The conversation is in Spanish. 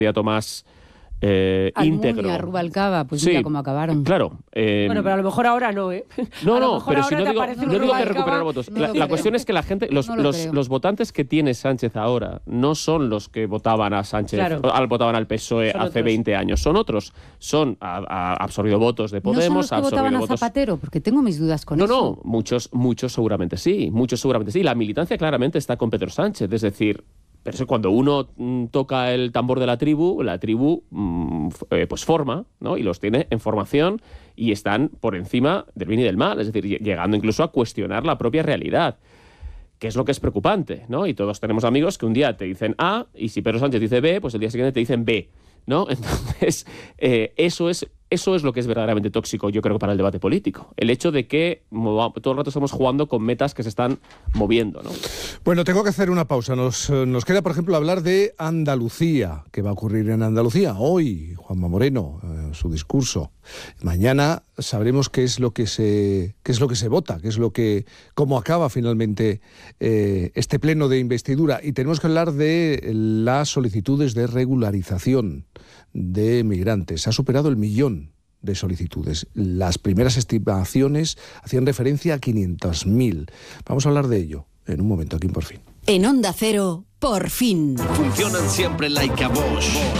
candidato más íntegro. Almunia, Rubalcaba, pues sí, mira cómo acabaron. Claro. Bueno, pero a lo mejor ahora no, ¿eh? No, pero si no digo aparece que Rubalcaba. recuperar votos. No La cuestión es que la gente, los votantes que tiene Sánchez ahora no son los que votaban a Sánchez, Claro. votaban al PSOE Son hace otros. 20 años. Son otros. Ha absorbido votos de Podemos, ¿No son los ha que votaban absorbido a votos... Zapatero? Porque tengo mis dudas con No, eso. muchos seguramente sí. La militancia claramente está con Pedro Sánchez. Es decir, pero eso cuando uno toca el tambor de la tribu pues forma, ¿no? Y los tiene en formación y están por encima del bien y del mal. Es decir, llegando incluso a cuestionar la propia realidad, que es lo que es preocupante, ¿no? Y todos tenemos amigos que un día te dicen A y si Pedro Sánchez dice B, pues el día siguiente te dicen B, ¿no? Entonces, eso es lo que es verdaderamente tóxico, yo creo, para el debate político. El hecho de que todo el rato estamos jugando con metas que se están moviendo, ¿no? Bueno, tengo que hacer una pausa. Nos queda, por ejemplo, hablar de Andalucía. ¿Qué va a ocurrir en Andalucía? Hoy, Juanma Moreno, su discurso. Mañana sabremos qué es lo que se vota, cómo acaba finalmente este pleno de investidura. Y tenemos que hablar de las solicitudes de regularización de migrantes. Ha superado el 1.000.000 de solicitudes. Las primeras estimaciones hacían referencia a 500.000. Vamos a hablar de ello en un momento aquí en Por Fin. En Onda Cero, Por Fin. Funcionan siempre like a Bosch.